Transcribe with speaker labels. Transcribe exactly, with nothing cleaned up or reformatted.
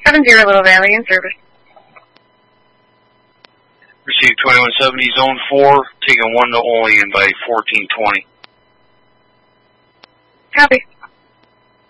Speaker 1: seven zero Little Valley in service.
Speaker 2: Received twenty-one seventy, zone four, taking one to Olean by fourteen twenty.
Speaker 1: Copy.